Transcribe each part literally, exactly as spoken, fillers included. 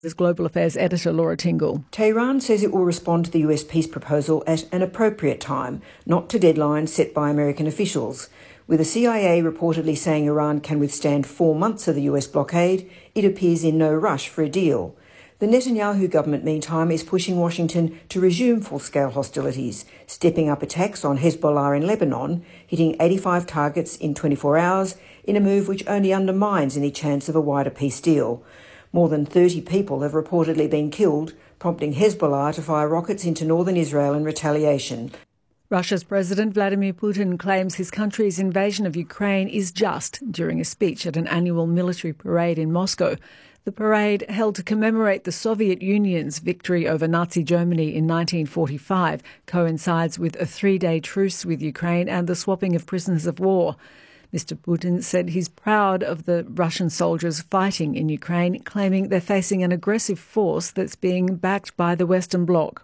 There's Global Affairs editor Laura Tingle. Tehran says it will respond to the U S peace proposal at an appropriate time, not to deadlines set by American officials. With the C I A reportedly saying Iran can withstand four months of the U S blockade, it appears in no rush for a deal. The Netanyahu government, meantime, is pushing Washington to resume full-scale hostilities, stepping up attacks on Hezbollah in Lebanon, hitting eighty-five targets in twenty-four hours, in a move which only undermines any chance of a wider peace deal. More than thirty people have reportedly been killed, prompting Hezbollah to fire rockets into northern Israel in retaliation. Russia's President Vladimir Putin claims his country's invasion of Ukraine is just during a speech at an annual military parade in Moscow. The parade, held to commemorate the Soviet Union's victory over Nazi Germany in nineteen forty-five, coincides with a three-day truce with Ukraine and the swapping of prisoners of war. Mister Putin said he's proud of the Russian soldiers fighting in Ukraine, claiming they're facing an aggressive force that's being backed by the Western Bloc.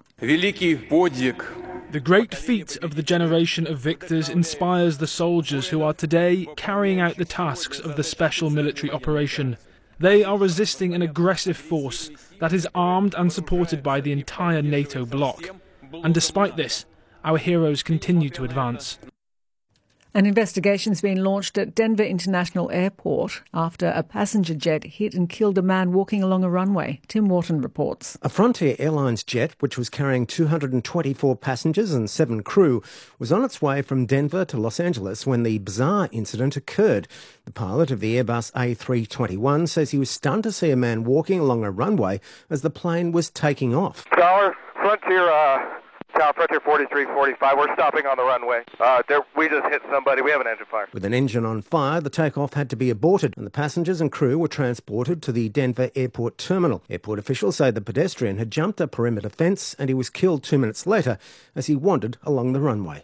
The great feat of the generation of victors inspires the soldiers who are today carrying out the tasks of the special military operation. They are resisting an aggressive force that is armed and supported by the entire NATO bloc. And despite this, our heroes continue to advance. An investigation's been launched at Denver International Airport after a passenger jet hit and killed a man walking along a runway. Tim Wharton reports. A Frontier Airlines jet, which was carrying two hundred twenty-four passengers and seven crew, was on its way from Denver to Los Angeles when the bizarre incident occurred. The pilot of the Airbus A three twenty-one says he was stunned to see a man walking along a runway as the plane was taking off. Tower, Frontier, uh... Tower Frontier forty-three forty-five, we're stopping on the runway. Uh, there, we just hit somebody. We have an engine fire. With an engine on fire, the takeoff had to be aborted and the passengers and crew were transported to the Denver Airport terminal. Airport officials say the pedestrian had jumped a perimeter fence and he was killed two minutes later as he wandered along the runway.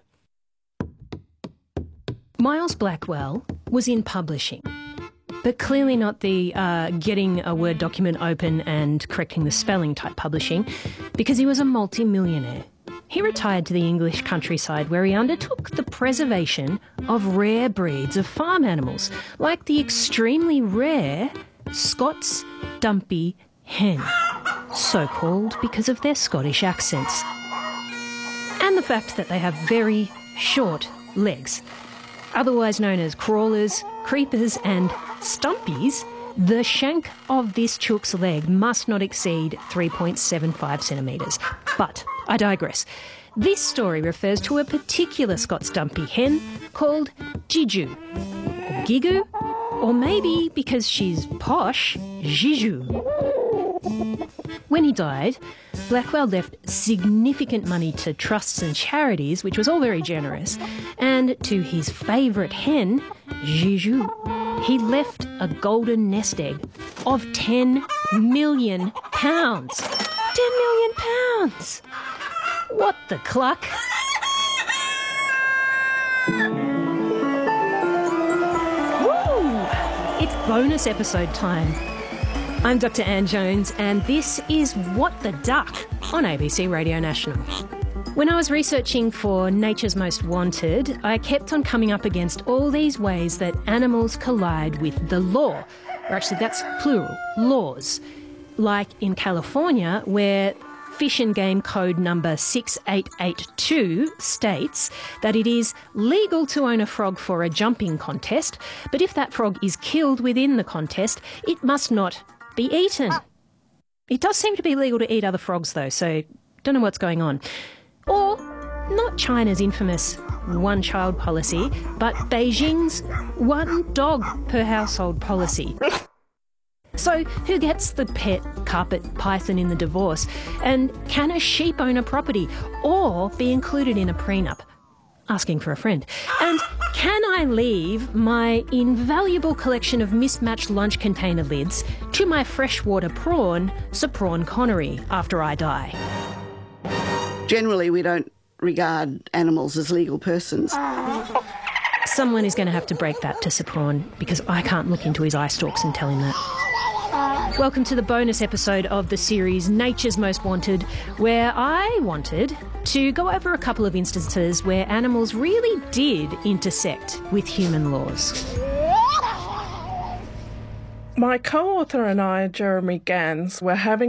Miles Blackwell was in publishing, but clearly not the uh, getting a Word document open and correcting the spelling type publishing, because he was a multi-millionaire. He retired to the English countryside where he undertook the preservation of rare breeds of farm animals, like the extremely rare Scots Dumpy hen, so called because of their Scottish accents, and the fact that they have very short legs. Otherwise known as crawlers, creepers and stumpies, the shank of this chook's leg must not exceed three point seven five centimetres. But I digress. This story refers to a particular Scots Dumpy hen called Jiju, or Gigu, or maybe because she's posh, Jiju. When he died, Blackwell left significant money to trusts and charities, which was all very generous, and to his favourite hen, Jiju, he left a golden nest egg of ten million pounds. ten million pounds! What the cluck? Woo! It's bonus episode time. I'm Doctor Anne Jones, and this is What the Duck on A B C Radio National. When I was researching for Nature's Most Wanted, I kept on coming up against all these ways that animals collide with the law. Or actually, that's plural, laws. Like in California, where Fish and Game Code number six eight eight two states that it is legal to own a frog for a jumping contest, but if that frog is killed within the contest, it must not be eaten. It does seem to be legal to eat other frogs, though, so don't know what's going on. Or not China's infamous one-child policy, but Beijing's one-dog per household policy. So who gets the pet carpet python in the divorce? And can a sheep own a property or be included in a prenup? Asking for a friend. And can I leave my invaluable collection of mismatched lunch container lids to my freshwater prawn, Sir Prawn Connery, after I die? Generally, we don't regard animals as legal persons. Someone is going to have to break that to Sir Prawn, because I can't look into his eye stalks and tell him that. Welcome to the bonus episode of the series Nature's Most Wanted, where I wanted to go over a couple of instances where animals really did intersect with human laws. My co-author and I, Jeremy Gans, were having